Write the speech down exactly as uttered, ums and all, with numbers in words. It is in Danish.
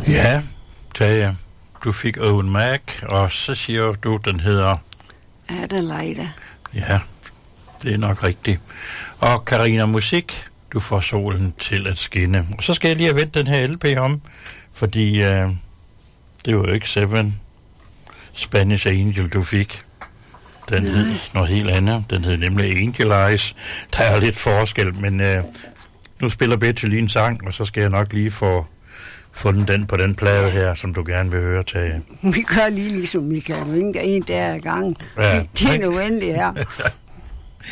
Ja, Tage, du fik Owen Mac, og så siger du, den hedder... Adelaide. Ja, det er nok rigtigt. Og Carina Musik, du får solen til at skinne. Og så skal jeg lige have vendt den her L P om, fordi øh, det var jo ikke Seven Spanish Angel, du fik. Den Nej. hed noget helt andet. Den hed nemlig Angel Eyes. Der er lidt forskel, men øh, nu spiller Betty lige en sang, og så skal jeg nok lige få fundet den på den plade her, som du gerne vil høre, Tage. Vi gør lige ligesom Michael Vinke, en der er i gang. Ja. Det, det er nødvendigt her.